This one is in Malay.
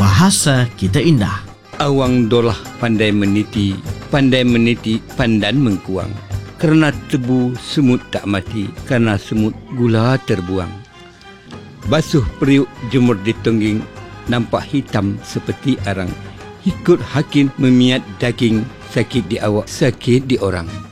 bahasa kita indah. Awang dolah pandai meniti, pandan mengkuang. Kerana tebu semut tak mati, kerana semut gula terbuang. Basuh periuk jemur di tongging, nampak hitam seperti arang. Ikut hakim memiat daging, sakit di awak, sakit di orang.